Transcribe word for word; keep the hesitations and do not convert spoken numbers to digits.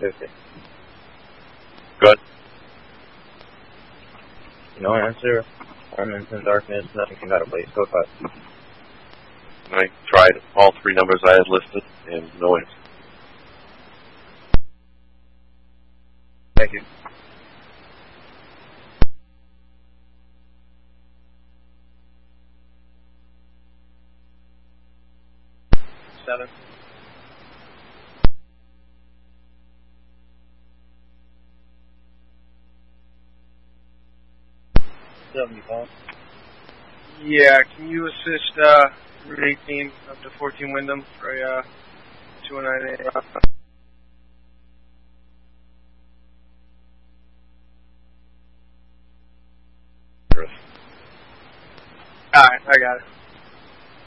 fifty. Good. No answer. Armaments in darkness. Nothing came out of place. Code five. I tried all three numbers I had listed, and no answer. Thank you. Seven. Seventy-five. Yeah, can you assist uh, Route eighteen up to fourteen Wyndham for a uh, two oh nine eight? Alright, I got it.